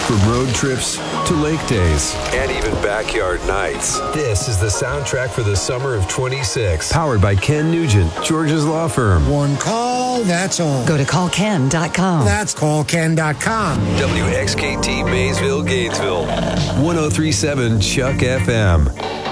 From road trips to lake days and even backyard nights. This is the soundtrack for the summer of 26. Powered by Ken Nugent, George's Law Firm. One call, that's all. Go to callken.com. That's callken.com. WXKT Maysville, Gainesville. 1037 Chuck FM.